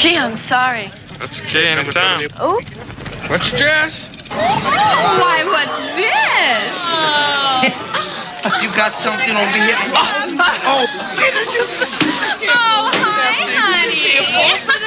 Gee, I'm sorry. That's okay, anytime. Oh? What's Jazz? Why, what's this? You got something over here? Oh, Oh, hi, honey.